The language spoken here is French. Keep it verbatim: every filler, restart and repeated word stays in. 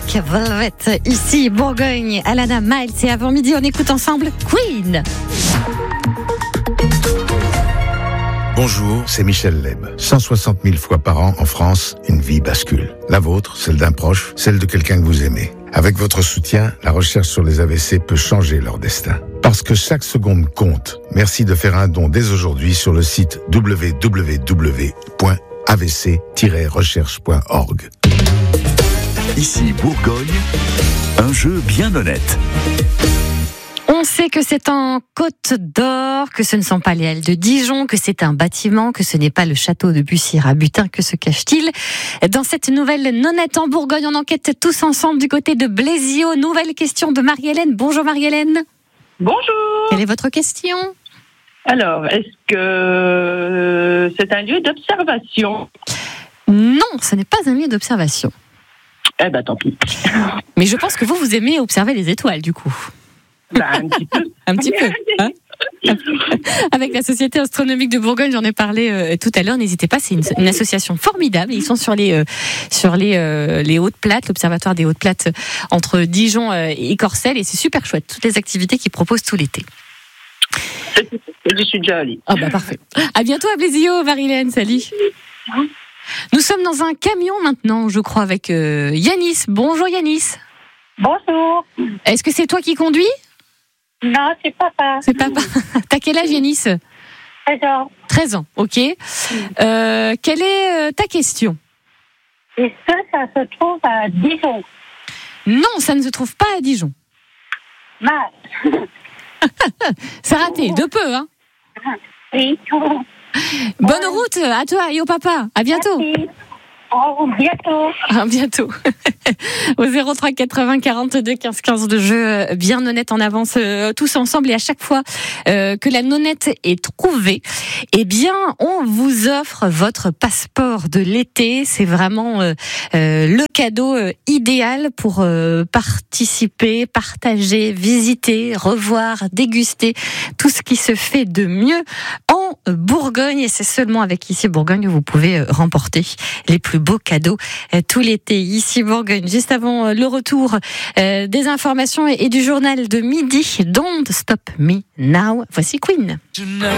Black Velvet, ici Bourgogne, Alana Miles, et avant midi on écoute ensemble Queen. Bonjour, c'est Michel Leb. cent soixante mille fois par an en France, une vie bascule. La vôtre, celle d'un proche, celle de quelqu'un que vous aimez. Avec votre soutien, la recherche sur les A V C peut changer leur destin. Parce que chaque seconde compte, merci de faire un don dès aujourd'hui sur le site w w w point a v c tiret recherche point org. Ici Bourgogne, un jeu bien honnête. On sait que c'est en Côte d'Or, que ce ne sont pas les halles de Dijon, que c'est un bâtiment, que ce n'est pas le château de Bussy-Rabutin. Que se cache-t-il dans cette nouvelle nonnette en Bourgogne? On enquête tous ensemble du côté de Blaisio. Nouvelle question de Marie-Hélène. Bonjour Marie-Hélène. Bonjour. Quelle est votre question? Alors, est-ce que c'est un lieu d'observation? Non, ce n'est pas un lieu d'observation. Eh ben, tant pis. Mais je pense que vous, vous aimez observer les étoiles, du coup. Ben, un petit peu. Un petit peu. Hein Avec la Société astronomique de Bourgogne, j'en ai parlé euh, tout à l'heure. N'hésitez pas, c'est une, une association formidable. Ils sont sur les euh, sur les euh, les Hautes Plates, l'observatoire des Hautes Plates euh, entre Dijon euh, et Corcelles, et c'est super chouette. Toutes les activités qu'ils proposent tout l'été. Je suis déjà allée. Ah bah parfait. À bientôt à Blaisio, Marie-Hélène. Salut. Nous sommes dans un camion maintenant, je crois, avec euh, Yanis. Bonjour Yanis. Bonjour. Est-ce que c'est toi qui conduis? Non, c'est papa. C'est papa. T'as quel âge, Yanis? treize ans. treize ans, ok. Euh, quelle est euh, ta question? Est-ce que ça se trouve à Dijon? Non, ça ne se trouve pas à Dijon. Mal. C'est raté, de peu, hein. Oui. Bonne route à toi et au papa. À bientôt. Merci. Oh, bientôt. À bientôt. Au zéro trois quatre-vingts quarante-deux quinze quinze de jeu bien honnête en avance euh, tous ensemble, et à chaque fois euh, que la nonnette est trouvée, eh bien on vous offre votre passeport de l'été. C'est vraiment euh, euh, le cadeau euh, idéal pour euh, participer, partager, visiter, revoir, déguster tout ce qui se fait de mieux en Bourgogne, et c'est seulement avec Ici Bourgogne que vous pouvez euh, remporter les plus beaux cadeaux euh, tout l'été. Ici Bourgogne, juste avant euh, le retour euh, des informations et, et du journal de midi. Don't Stop Me Now. Voici Queen.